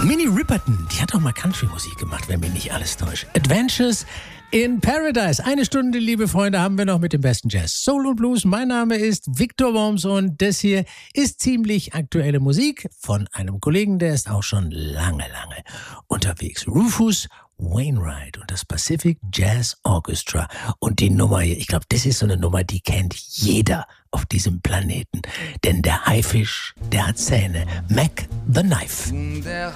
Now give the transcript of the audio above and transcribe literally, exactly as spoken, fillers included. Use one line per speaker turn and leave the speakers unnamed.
Minnie Riperton, die hat auch mal Country-Musik gemacht, wenn mich nicht alles täuscht. Adventures in Paradise. Eine Stunde, liebe Freunde, haben wir noch mit dem besten Jazz, Soul und Blues. Mein Name ist Victor Worms und das hier ist ziemlich aktuelle Musik von einem Kollegen, der ist auch schon lange, lange unterwegs. Rufus Wainwright und das Pacific Jazz Orchestra. Und die Nummer hier, ich glaube, das ist so eine Nummer, die kennt jeder auf diesem Planeten. Denn der Haifisch, der hat Zähne. Mac the Knife.
Der